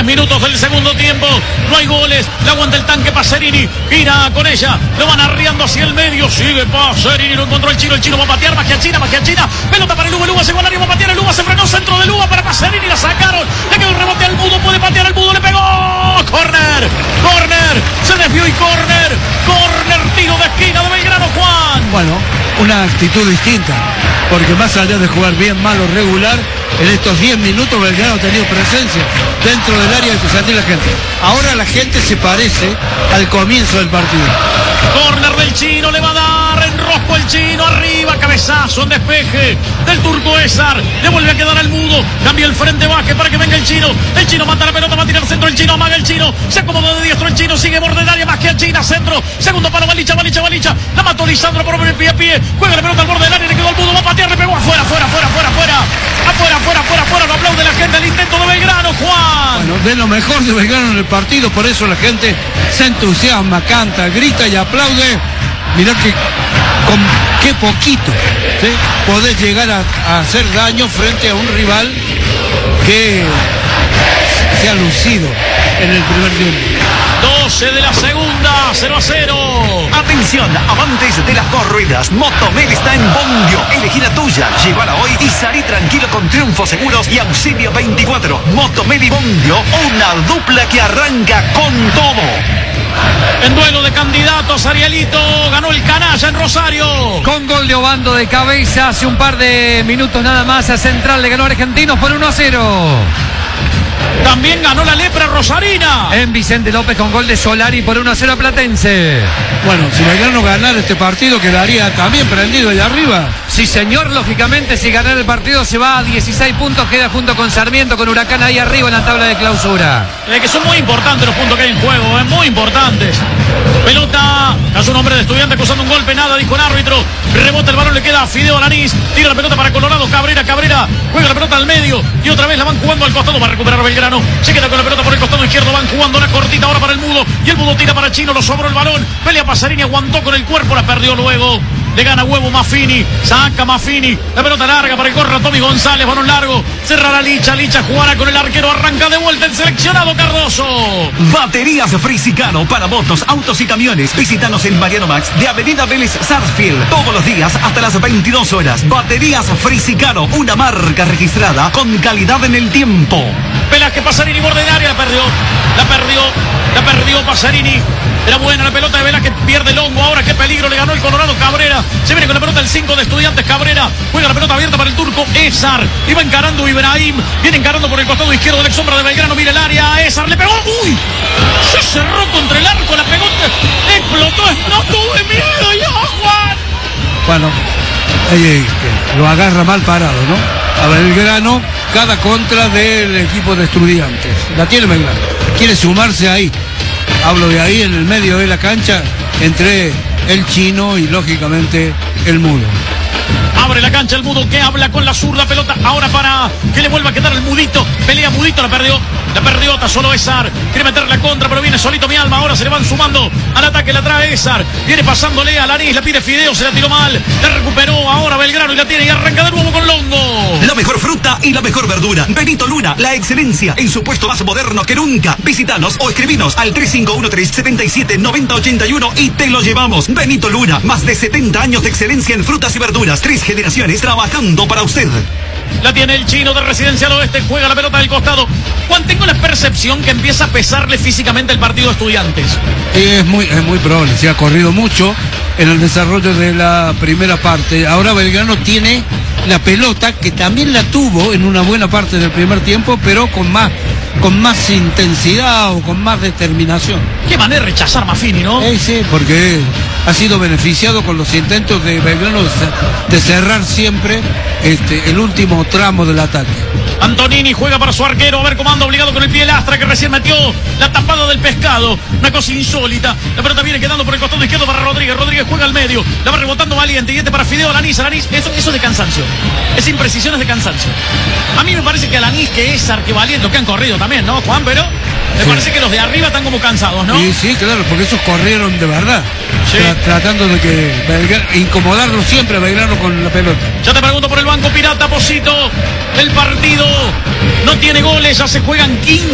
minutos del segundo tiempo. No hay goles. Le aguanta el tanque Pacerini. Gira con ella. Lo van arriando hacia el medio. Sigue Pacerini. Lo encontró el chino. El chino va a patear. Magia China. Pelota para el Luga. Llegó al área. Va a patear el Luga. Se frenó. Centro de Luga para Pacerini. La sacaron. Le quedó el rebote al Mudo. Puede patear el Mudo. Le pegó. Corner. Se desvió y corner. Tiro de esquina de Belgrano, Juan. Bueno, una actitud distinta. Porque más allá de jugar bien, mal o regular, en estos 10 minutos Belgrano ha tenido presencia dentro del área de sentir la gente. Ahora la gente se parece al comienzo del partido. Corner del chino, le va a dar enrosco el chino, arriba, cabezazo en despeje del turco Esar. Le vuelve a quedar al Mudo, cambia el frente baje para que venga el chino. El chino manda la pelota, va a tirar centro el chino, amaga el chino, se acomoda de diestro el chino, sigue borde del área, Magia China, centro, segundo palo, Balicha. La mató Lisandro por pie a pie, juega la pelota al borde del área, le quedó al Mudo, va a patear, le pegó afuera. Lo aplaude la gente del intento de Belgrano, Juan. Bueno, de lo mejor de Belgrano en el partido, por eso la gente se entusiasma, canta, grita y aplaude. Mirá que con qué poquito, ¿sí?, podés llegar a hacer daño frente a un rival que se ha lucido en el primer tiempo. 12 de la segunda, 0-0. Atención, amantes de las dos ruedas, Motomed está en Bondio. Elegí la tuya, llévala hoy y salí tranquilo con triunfos seguros y auxilio 24. Motomed y Bondio, una dupla que arranca con todo. En duelo de candidatos, Arielito ganó el Canalla en Rosario. Con gol de Obando de cabeza hace un par de minutos nada más a Central, le ganó a Argentinos por 1-0. También ganó la Lepra rosarina. En Vicente López con gol de Solari por 1-0 a Platense. Bueno, si Belgrano ganara este partido quedaría también prendido allá arriba. Sí, señor, lógicamente si ganara el partido se va a 16 puntos, queda junto con Sarmiento, con Huracán ahí arriba en la tabla de clausura. Que son muy importantes los puntos que hay en juego, muy importantes. Pelota, cayó un hombre de Estudiante acusando un golpe, nada, dijo el árbitro. Rebota el balón, le queda a Fideo Alanís, tira la pelota para Colorado, Cabrera, juega la pelota al medio y otra vez la van jugando al costado para recuperar a Belgrano. Se queda con la pelota por el costado izquierdo, van jugando una cortita ahora para el Mudo y el Mudo tira para Chino, lo sobró el balón, pelea Pacerini, aguantó con el cuerpo, la perdió luego. Le gana huevo Maffini, saca Maffini, la pelota larga para que corra Tommy González, balón largo, cerrará Licha jugará con el arquero, arranca de vuelta el seleccionado Cardoso. Baterías Frisicano para motos, autos y camiones. Visítanos en Mariano Max de Avenida Vélez Sarsfield, todos los días hasta las 22 horas. Baterías Frisicano, una marca registrada con calidad en el tiempo. Velázquez, Pacerini, borde de área, la perdió Pacerini. Era buena la pelota de Velázquez, pierde el hongo ahora, qué peligro, le ganó el Colorado Cabrera. Se viene con la pelota el 5 de Estudiantes, Cabrera. Juega la pelota abierta para el turco Esar. Iba encarando Ibrahim, viene encarando por el costado izquierdo del sombra de Belgrano, mira el área, Esar le pegó, ¡uy! Se cerró contra el arco, la pegó, explotó, no tuve miedo yo, Juan. Bueno, lo agarra mal parado, ¿no? A Belgrano, cada contra del equipo de Estudiantes. La tiene Belgrano, quiere sumarse ahí. Hablo de ahí en el medio de la cancha entre el chino y lógicamente el Mudo. Abre la cancha el Mudo que habla con la zurda, pelota ahora para que le vuelva a quedar el Mudito. Pelea Mudito, la perdió solo Esar. Quiere meter la contra, pero viene solito mi alma. Ahora se le van sumando al ataque, la trae Esar. Viene pasándole a Lanís, la pide Fideo, se la tiró mal. La recuperó ahora Belgrano y la tiene y arranca de nuevo con Longo. La mejor fruta y la mejor verdura. Benito Luna, la excelencia en su puesto más moderno que nunca. Visítanos o escribinos al 3513-779081 y te lo llevamos. Benito Luna, más de 70 años de excelencia en frutas y verduras. 3 generaciones trabajando para usted. La tiene el chino de Residencial Oeste, juega la pelota del costado. Juan, tengo la percepción que empieza a pesarle físicamente el partido a Estudiantes. Es muy probable, se ha corrido mucho en el desarrollo de la primera parte. Ahora Belgrano tiene la pelota, que también la tuvo en una buena parte del primer tiempo, pero con más intensidad o con más determinación. Qué manera de rechazar Maffini, ¿no? Sí, porque ha sido beneficiado con los intentos de Belgrano de cerrar siempre el último tramo del ataque. Antonini juega para su arquero, a ver cómo anda, obligado con el pie Lastra, que recién metió la tapada del pescado, una cosa insólita. La pelota viene quedando por el costado izquierdo para Rodríguez juega al medio, la va rebotando Valiente y para Fideo Alanís, eso es de cansancio, es imprecisiones de cansancio. A mí me parece que Alanís, que Esar, que Valiente, los que han corrido también, ¿no, Juan? Pero me parece que los de arriba están como cansados, ¿no? Sí, claro, porque esos corrieron de verdad, sí. Tratando de que incomodarlo siempre a Belgrano con la pelota. Ya te pregunto por el Banco Pirata, Posito, el partido no tiene goles, ya se juegan 15.